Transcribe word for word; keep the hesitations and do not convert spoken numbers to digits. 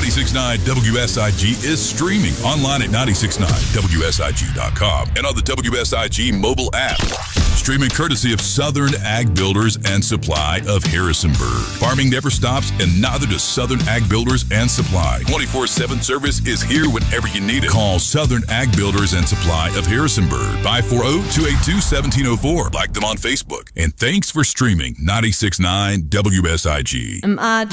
ninety-six point nine W S I G is streaming online at nine six nine W S I G dot com and on the W S I G mobile app. Streaming courtesy of Southern Ag Builders and Supply of Harrisonburg. Farming never stops, and neither does Southern Ag Builders and Supply. twenty-four seven service is here whenever you need it. Call Southern Ag Builders and Supply of Harrisonburg, five four zero, two eight two, one seven zero four. Like them on Facebook. And thanks for streaming ninety-six point nine W S I G. Am I